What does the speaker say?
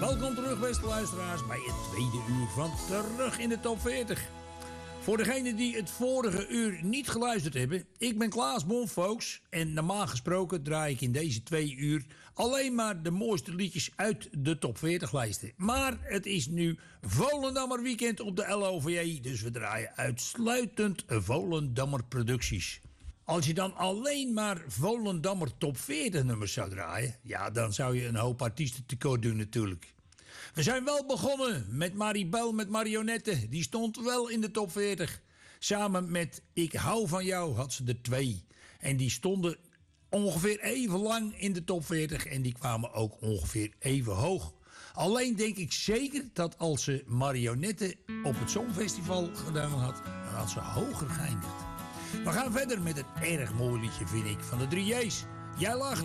Welkom terug, beste luisteraars, bij het tweede uur van Terug in de Top 40. Voor degenen die het vorige uur niet geluisterd hebben, ik ben Klaas Bonfolks en normaal gesproken draai ik in deze 2 uur alleen maar de mooiste liedjes uit de Top 40 lijsten. Maar het is nu Volendammer weekend op de LOVJ, dus we draaien uitsluitend Volendammer producties. Als je dan alleen maar Volendammer Top 40 nummers zou draaien, ja, dan zou je een hoop artiesten tekort doen natuurlijk. We zijn wel begonnen met Maribel met Marionette. Die stond wel in de top 40. Samen met Ik hou van jou had ze er 2. En die stonden ongeveer even lang in de top 40. En die kwamen ook ongeveer even hoog. Alleen denk ik zeker dat als ze Marionette op het Songfestival gedaan had, dan had ze hoger geëindigd. We gaan verder met een erg mooi liedje, vind ik, van de 3J's. Jij lacht.